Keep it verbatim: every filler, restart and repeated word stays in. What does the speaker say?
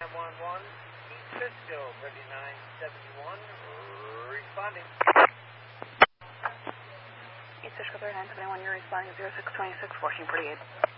one one, East Frisco, thirty-nine seventy-one, responding. East Frisco, thirty-nine seventy-one, you're responding zero six two six, fourteen forty-eight.